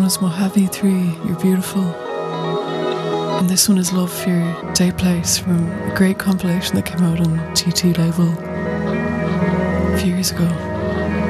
is Mojave 3, You're Beautiful. And this one is Love for Your Day Place from a great compilation that came out on TT label a few years ago.